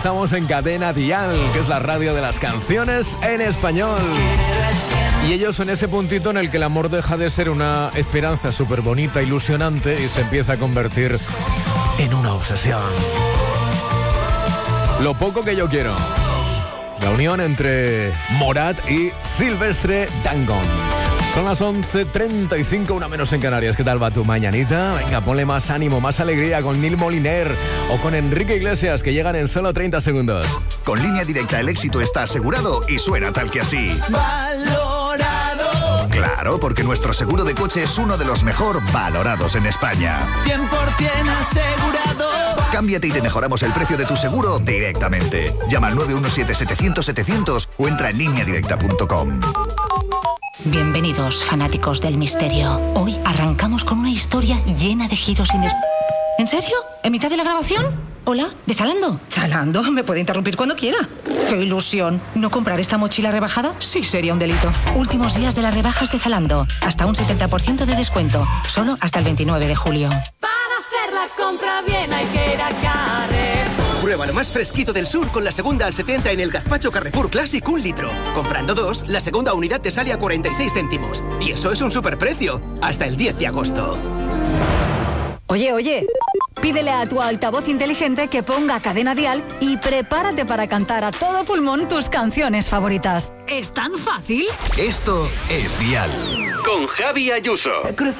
Estamos en Cadena Dial, que es la radio de las canciones en español. Y ellos en ese puntito en el que el amor deja de ser una esperanza súper bonita, ilusionante, y se empieza a convertir en una obsesión. Lo poco que yo quiero. La unión entre Morat y Silvestre Dangond. Son las 11:35, una menos en Canarias. ¿Qué tal va tu mañanita? Venga, ponle más ánimo, más alegría con Neil Moliner o con Enrique Iglesias, que llegan en solo 30 segundos. Con Línea Directa el éxito está asegurado y suena tal que así. Valorado. Claro, porque nuestro seguro de coche es uno de los mejor valorados en España. 100% asegurado. Cámbiate y te mejoramos el precio de tu seguro directamente. Llama al 917-700-700 o entra en lineadirecta.com. Bienvenidos, fanáticos del misterio. Hoy arrancamos con una historia llena de giros inesperados. ¿En serio? ¿En mitad de la grabación? Hola, ¿de Zalando? ¿Zalando? Me puede interrumpir cuando quiera. ¡Qué ilusión! ¿No comprar esta mochila rebajada? Sí, sería un delito. Últimos días de las rebajas de Zalando. Hasta un 70% de descuento. Solo hasta el 29 de julio. Para hacer la compra bien hay que ir a Carrefour. Prueba lo más fresquito del sur con la segunda al 70 en el gazpacho Carrefour Classic 1 litro. Comprando 2, la segunda unidad te sale a 46 céntimos. Y eso es un superprecio. Hasta el 10 de agosto. Oye, pídele a tu altavoz inteligente que ponga Cadena Dial y prepárate para cantar a todo pulmón tus canciones favoritas. ¿Es tan fácil? Esto es Dial. Con Javi Ayuso.